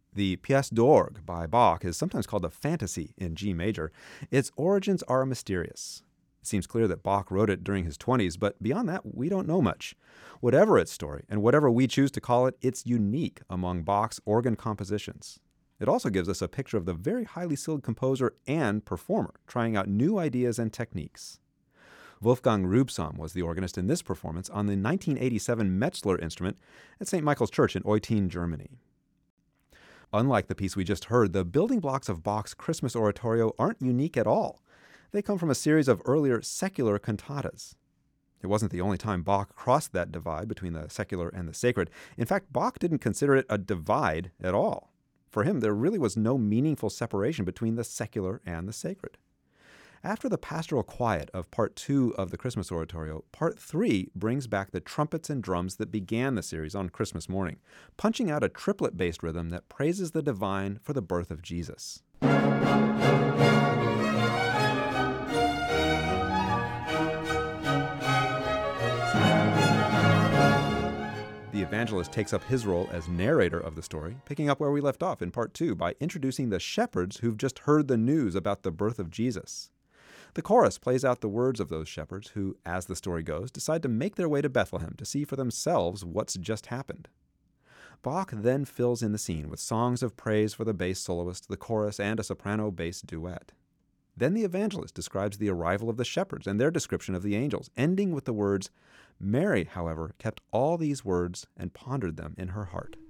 The Pièce d'Orgue by Bach is sometimes called a fantasy in G major. Its origins are mysterious. It seems clear that Bach wrote it during his 20s, but beyond that, we don't know much. Whatever its story, and whatever we choose to call it, it's unique among Bach's organ compositions. It also gives us a picture of the very highly skilled composer and performer trying out new ideas and techniques. Wolfgang Rübsam was the organist in this performance on the 1987 Metzler instrument at St. Michael's Church in Eutin, Germany. Unlike the piece we just heard, the building blocks of Bach's Christmas oratorio aren't unique at all. They come from a series of earlier secular cantatas. It wasn't the only time Bach crossed that divide between the secular and the sacred. In fact, Bach didn't consider it a divide at all. For him, there really was no meaningful separation between the secular and the sacred. After the pastoral quiet of Part 2 of the Christmas Oratorio, Part 3 brings back the trumpets and drums that began the series on Christmas morning, punching out a triplet-based rhythm that praises the divine for the birth of Jesus. The evangelist takes up his role as narrator of the story, picking up where we left off in Part 2 by introducing the shepherds who've just heard the news about the birth of Jesus. The chorus plays out the words of those shepherds who, as the story goes, decide to make their way to Bethlehem to see for themselves what's just happened. Bach then fills in the scene with songs of praise for the bass soloist, the chorus, and a soprano bass duet. Then the evangelist describes the arrival of the shepherds and their description of the angels, ending with the words, "Mary, however, kept all these words and pondered them in her heart."